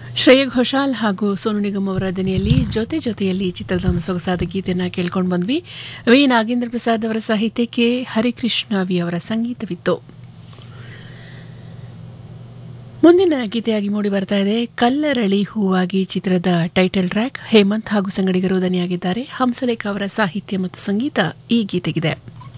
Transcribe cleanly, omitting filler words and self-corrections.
ಶ್ರೇಯಾ ಘೋಷಾಲ್ ಹಾಗೂ ಸೋನು ನಿಗಮ್ ಅವರ ದನಿಯಲ್ಲಿ ಜೊತೆ ಜೊತೆಯಲ್ಲಿ ಚಿತ್ರದ ಒಂದು ಸೊಗಸಾದ ಗೀತೆಯನ್ನು ಕೇಳ್ಕೊಂಡು ಬಂದ್ವಿ. ವಿ ನಾಗೇಂದ್ರ ಪ್ರಸಾದ್ ಅವರ ಸಾಹಿತ್ಯಕ್ಕೆ ಹರಿಕೃಷ್ಣ ವಿ ಅವರ ಸಂಗೀತವಿತ್ತು. ಮುಂದಿನ ಗೀತೆಯಾಗಿ ಮೂಡಿ ಬರ್ತಾ ಇದೆ ಕಲ್ಲರಳಿ ಹೂವಾಗಿ ಚಿತ್ರದ ಟೈಟಲ್ ಟ್ರ್ಯಾಕ್. ಹೇಮಂತ್ ಹಾಗೂ ಸಂಗಡಿಗರು ದನಿಯಾಗಿದ್ದಾರೆ. ಹಂಸಲೇಖ ಅವರ ಸಾಹಿತ್ಯ ಮತ್ತು ಸಂಗೀತ ಈ ಗೀತೆಗಿದೆ.